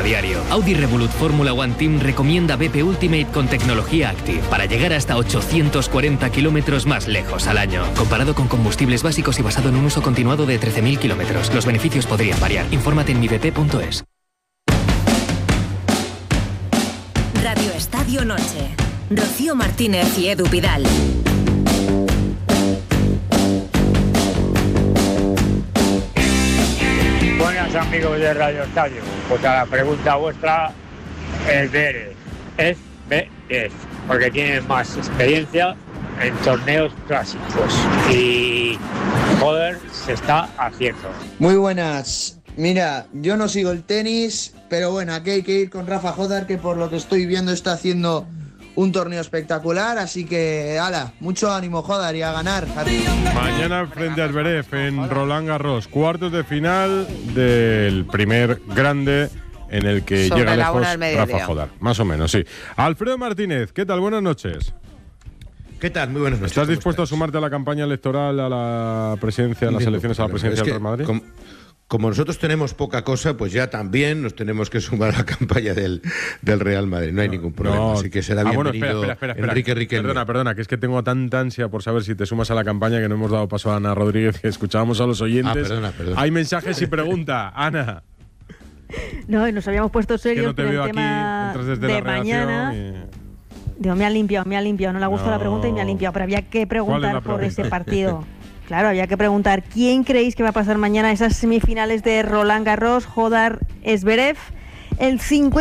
diario. Audi Revolut Fórmula One Team recomienda BP Ultimate con tecnología Active para llegar hasta 840 kilómetros más lejos al año. Comparado con combustibles básicos y basado en un uso continuado de 13.000 kilómetros, los beneficios podrían variar. Infórmate en mibp.es. Radio Estadio Noche. Rocío Martínez y Edu Pidal. Buenas amigos de Radio Estadio. Pues a la pregunta vuestra, es Vélez. Es Vélez, porque tiene más experiencia en torneos clásicos. Y joder, se está haciendo. Muy buenas. Mira, yo no sigo el tenis, pero bueno, aquí hay que ir con Rafa Jodar, que por lo que estoy viendo está haciendo un torneo espectacular, así que, ala, mucho ánimo, Jodar, y a ganar. Mañana frente a Zverev en Roland Garros, cuartos de final del primer grande en el que sobre llega lejos Rafa Jodar. Más o menos, sí. Alfredo Martínez, ¿qué tal? Buenas noches. ¿Qué tal? Muy buenas noches. ¿Estás dispuesto a sumarte a la campaña electoral, a la presidencia, a las elecciones a la presidencia del Real Madrid? Como nosotros tenemos poca cosa, pues ya también nos tenemos que sumar a la campaña del Real Madrid. No hay ningún problema. Así que será bienvenido. Bueno, espera. Enrique Riquelme. Perdona, que es que tengo tanta ansia por saber si te sumas a la campaña que no hemos dado paso a Ana Rodríguez, que escuchábamos a los oyentes. Perdona. Hay mensajes y pregunta. Ana. No, nos habíamos puesto serios que no te con veo el tema aquí, entras desde de la mañana. Digo, me ha limpiado. No le ha gustado la pregunta y me ha limpiado. Pero había que preguntar por ese partido. Claro, había que preguntar, ¿quién creéis que va a pasar mañana esas semifinales de Roland Garros, Jodar, Zverev? El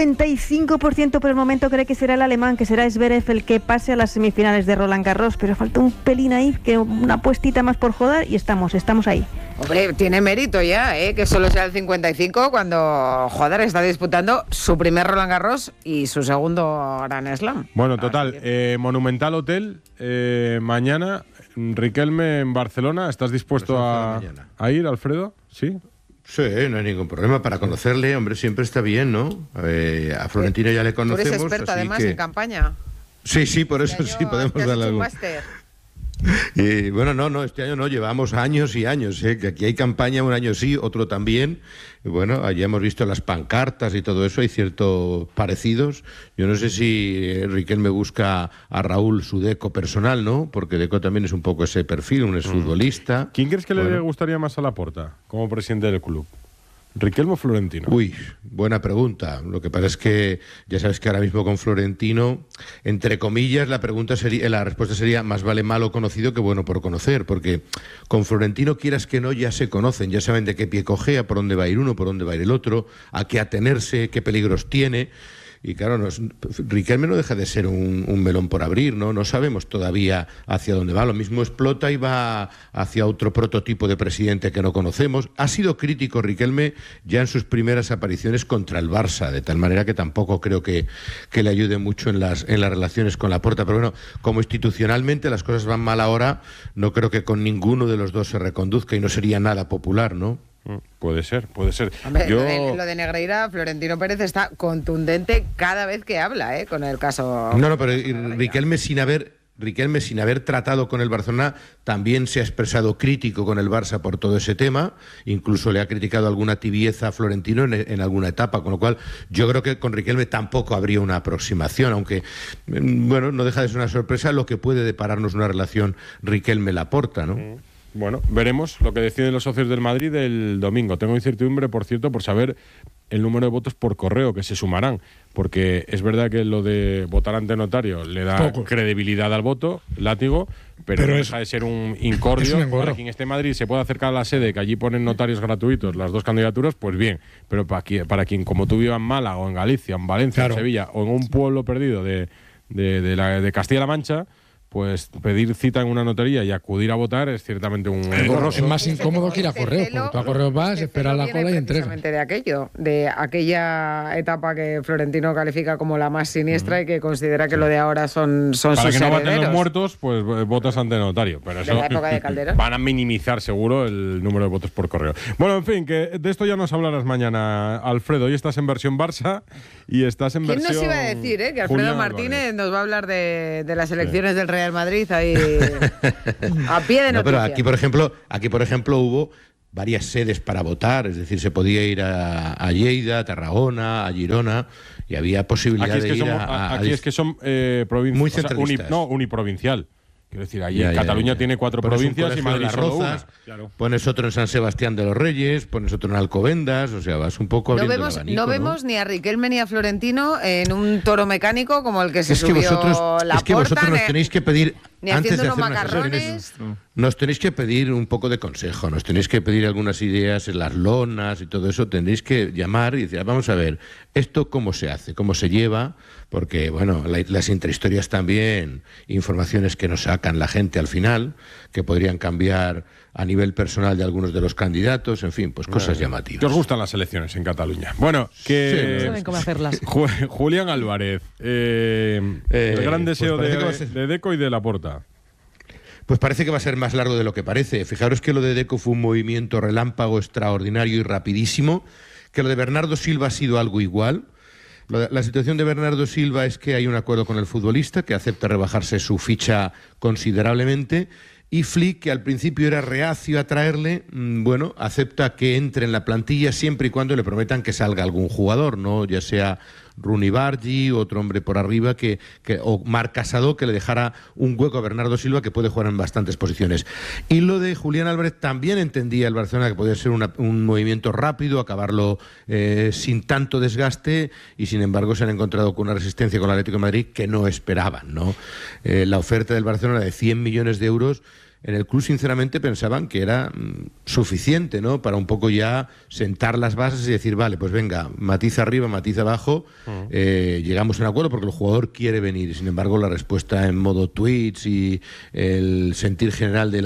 55% por el momento cree que será el alemán, que será Zverev el que pase a las semifinales de Roland Garros, pero falta un pelín ahí, que una puestita más por Jodar y estamos ahí. Hombre, tiene mérito ya, que solo sea el 55 cuando Jodar está disputando su primer Roland Garros y su segundo Grand Slam. Bueno, total, Monumental Hotel, mañana, Riquelme en Barcelona. ¿Estás dispuesto a ir, Alfredo? ¿Sí? Sí, no hay ningún problema para conocerle, hombre, siempre está bien, ¿no? A Florentino ya le conocemos. Tú eres experto además en campaña. Sí, por eso sí podemos darle algo. Y bueno, no, este año no, llevamos años y años, que aquí hay campaña, un año sí, otro también. Y bueno, allí hemos visto las pancartas y todo eso, hay ciertos parecidos. Yo no sé si Riquelme busca a Raúl su Deco personal, ¿no? Porque Deco también es un poco ese perfil, un exfutbolista. ¿Quién crees que le gustaría más a Laporta como presidente del club? ¿Riquelme o Florentino? Uy, buena pregunta. Lo que pasa es que ya sabes que ahora mismo con Florentino, entre comillas, la respuesta sería más vale malo conocido que bueno por conocer, porque con Florentino, quieras que no, ya se conocen, ya saben de qué pie cojea, por dónde va a ir uno, por dónde va a ir el otro, a qué atenerse, qué peligros tiene. Y claro, Riquelme no deja de ser un melón por abrir, ¿no? No sabemos todavía hacia dónde va. Lo mismo explota y va hacia otro prototipo de presidente que no conocemos. Ha sido crítico Riquelme ya en sus primeras apariciones contra el Barça, de tal manera que tampoco creo que le ayude mucho en las relaciones con Laporta. Pero bueno, como institucionalmente las cosas van mal ahora, no creo que con ninguno de los dos se reconduzca y no sería nada popular, ¿no? Puede ser. Hombre, lo de Negreira, Florentino Pérez está contundente cada vez que habla, con el caso. No, pero Riquelme sin haber tratado con el Barcelona también se ha expresado crítico con el Barça por todo ese tema, incluso le ha criticado alguna tibieza a Florentino en alguna etapa, con lo cual yo creo que con Riquelme tampoco habría una aproximación, aunque bueno, no deja de ser una sorpresa lo que puede depararnos una relación Riquelme-Laporta, ¿no? Bueno, veremos lo que deciden los socios del Madrid el domingo. Tengo incertidumbre, por cierto, por saber el número de votos por correo que se sumarán, porque es verdad que lo de votar ante notario le da credibilidad al voto, látigo, pero no deja de ser un incordio. Para quien esté en Madrid se puede acercar a la sede, que allí ponen notarios gratuitos las dos candidaturas, pues bien, pero para quien como tú viva en Málaga o en Galicia, en Valencia, en Sevilla o en un pueblo perdido de Castilla-La Mancha, pues pedir cita en una notaría y acudir a votar es ciertamente un engorro. Es más incómodo que ir a correo, porque tú a correo vas, esperas la cola y entregas. De aquella etapa que Florentino califica como la más siniestra y que considera que lo de ahora son sus herederos. Para que no baten los muertos, pues votas ante notario. Pero eso de la época de Calderón. Van a minimizar seguro el número de votos por correo. Bueno, en fin, que de esto ya nos hablarás mañana, Alfredo. Hoy estás en versión Barça y estás en versión... ¿Quién nos iba a decir, que Alfredo Julián Martínez Álvarez nos va a hablar de las elecciones del Real Madrid ahí a pie de noticias? No, pero aquí por ejemplo hubo varias sedes para votar, es decir, se podía ir a Lleida, a Tarragona, a Girona, y había posibilidad de ir aquí es que son provincias, muy centralistas. Uniprovincial. Quiero decir, allí Cataluña tiene 4 provincias y Madrid solo una. Claro. Pones otro en San Sebastián de los Reyes, pones otro en Alcobendas, o sea, vas un poco abriendo el abanico, no vemos ni a Riquelme ni a Florentino en un toro mecánico como el que se subió Laporta. Es que vosotros nos tenéis que pedir, antes de hacer macarrones. Nos tenéis que pedir un poco de consejo, nos tenéis que pedir algunas ideas en las lonas y todo eso, tendréis que llamar y decir, vamos a ver, ¿esto cómo se hace? ¿Cómo se lleva? Porque, bueno, las intrahistorias también, informaciones que nos sacan la gente al final, que podrían cambiar a nivel personal de algunos de los candidatos, en fin, pues cosas llamativas. ¿Qué os gustan las elecciones en Cataluña? Bueno, que... Sí, saben cómo hacerlas. Julián Álvarez, el gran deseo de Deco y de Laporta. Pues parece que va a ser más largo de lo que parece. Fijaros que lo de Deco fue un movimiento relámpago extraordinario y rapidísimo, que lo de Bernardo Silva ha sido algo igual. La situación de Bernardo Silva es que hay un acuerdo con el futbolista que acepta rebajarse su ficha considerablemente, y Flick, que al principio era reacio a traerle, bueno, acepta que entre en la plantilla siempre y cuando le prometan que salga algún jugador, ¿no? Ya sea Rooney Bargi, otro hombre por arriba, o Marc Casado, que le dejara un hueco a Bernardo Silva, que puede jugar en bastantes posiciones. Y lo de Julián Álvarez también entendía el Barcelona que podía ser un movimiento rápido, acabarlo sin tanto desgaste, y sin embargo se han encontrado con una resistencia con el Atlético de Madrid que no esperaban, ¿no? La oferta del Barcelona de 100 millones de euros, en el club sinceramente pensaban que era suficiente, ¿no? Para un poco ya sentar las bases y decir, vale, pues venga, matiz arriba, matiz abajo, llegamos a un acuerdo porque el jugador quiere venir. Y sin embargo, la respuesta en modo tweets y el sentir general de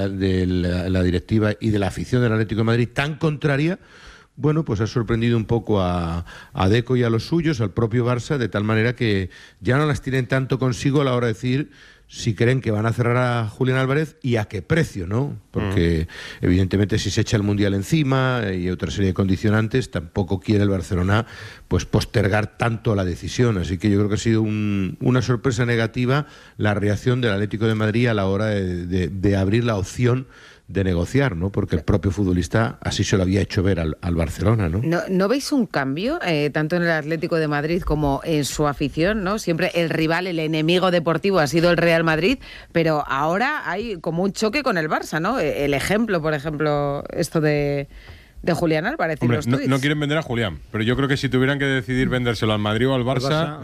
la directiva y de la afición del Atlético de Madrid tan contraria, bueno, pues ha sorprendido un poco a Deco y a los suyos, al propio Barça, de tal manera que ya no las tienen tanto consigo a la hora de decir si creen que van a cerrar a Julián Álvarez y a qué precio, ¿no? Porque evidentemente si se echa el Mundial encima y otra serie de condicionantes, tampoco quiere el Barcelona pues postergar tanto la decisión. Así que yo creo que ha sido una sorpresa negativa la reacción del Atlético de Madrid a la hora de abrir la opción de negociar, ¿no? Porque el propio futbolista así se lo había hecho ver al Barcelona, ¿no? ¿No veis un cambio, tanto en el Atlético de Madrid como en su afición, ¿no? Siempre el rival, el enemigo deportivo ha sido el Real Madrid, pero ahora hay como un choque con el Barça, ¿no? El ejemplo, por ejemplo, esto de Julián Álvarez. Hombre, no quieren vender a Julián, pero yo creo que si tuvieran que decidir vendérselo al Madrid o al Barça...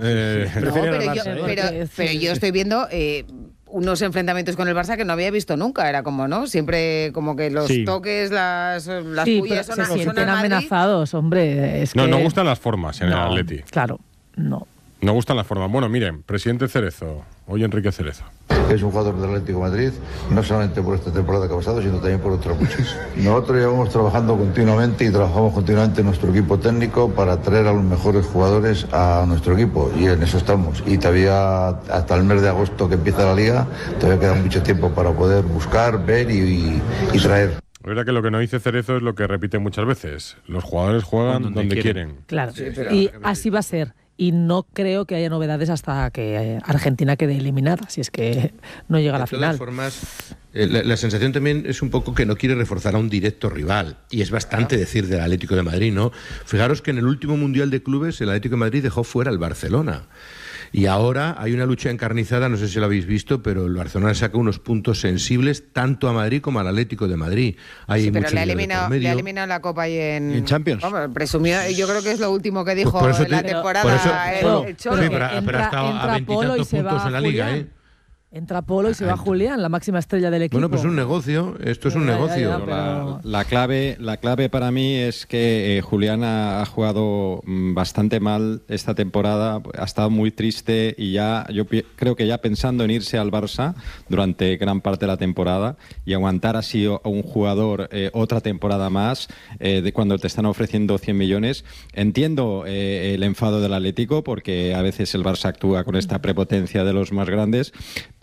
Pero yo estoy viendo... unos enfrentamientos con el Barça que no había visto nunca. Era como, ¿no? Siempre como que los toques, las pullas se sienten amenazados, hombre. Es no gustan las formas en el Atleti. Claro, no. No gustan las formas. Bueno, miren, presidente Cerezo, hoy Enrique Cerezo. Es un jugador del Atlético de Madrid, no solamente por esta temporada que ha pasado, sino también por otras muchas. Nosotros llevamos trabajando continuamente y trabajamos continuamente en nuestro equipo técnico para traer a los mejores jugadores a nuestro equipo, y en eso estamos. Y todavía hasta el mes de agosto que empieza la Liga, todavía queda mucho tiempo para poder buscar, ver y traer. La verdad que lo que nos dice Cerezo es lo que repite muchas veces. Los jugadores juegan donde quieren. Claro, sí, y así va a ser. Y no creo que haya novedades hasta que Argentina quede eliminada, si es que no llega a la final. De todas formas, la sensación también es un poco que no quiere reforzar a un directo rival. Y es bastante decir del Atlético de Madrid, ¿no? Fijaros que en el último Mundial de Clubes el Atlético de Madrid dejó fuera al Barcelona. Y ahora hay una lucha encarnizada, no sé si lo habéis visto, pero el Barcelona saca unos puntos sensibles tanto a Madrid como al Atlético de Madrid. Hay pero le ha eliminado la Copa y en Champions. Vamos, presumió, yo creo que es lo último que dijo en la temporada. Pero ha estado a 20 y tantos puntos en la Liga, ¿eh? Entra Polo y se va Julián, la máxima estrella del equipo. Bueno, pues es un negocio, esto es un negocio. Pero... La clave para mí es que Julián ha jugado bastante mal esta temporada, ha estado muy triste y yo creo que ya pensando en irse al Barça durante gran parte de la temporada y aguantar así a un jugador otra temporada más, de cuando te están ofreciendo 100 millones. Entiendo el enfado del Atlético porque a veces el Barça actúa con esta prepotencia de los más grandes,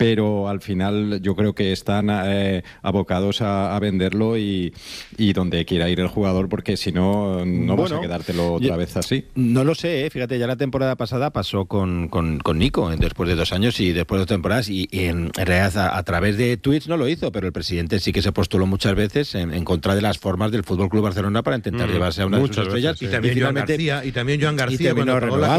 pero al final yo creo que están abocados a venderlo y donde quiera ir el jugador, porque si no, vas a quedártelo otra vez así. No lo sé, fíjate, ya la temporada pasada pasó con Nico, después de 2 años y después de 2 temporadas, y en realidad a través de tweets no lo hizo, pero el presidente sí que se postuló muchas veces en contra de las formas del Fútbol Club Barcelona para intentar llevarse a una de sus estrellas. Sí. Y también Joan García, cuando pagó la